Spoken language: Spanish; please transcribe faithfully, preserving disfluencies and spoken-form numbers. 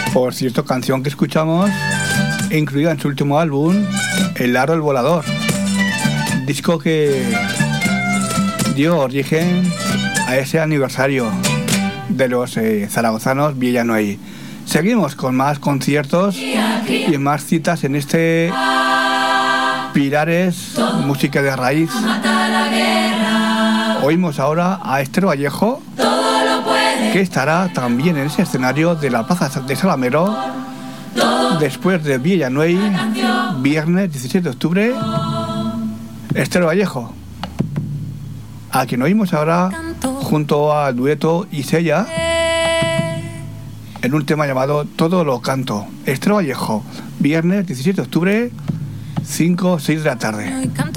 Por cierto, canción que escuchamos incluida en su último álbum, El Árbol Volador, disco que dio origen a ese aniversario de los eh, zaragozanos Villanueva. Seguimos con más conciertos y más citas en este Pilares, música de raíz. Oímos ahora a Esther Vallejo, que estará también en ese escenario de la Plaza de Salamero después de Villanueva, viernes diecisiete de octubre. Esther Vallejo, a quien oímos ahora junto al dueto Isella en un tema llamado Todo lo canto. Esther Vallejo, viernes diecisiete de octubre, cinco o seis de la tarde.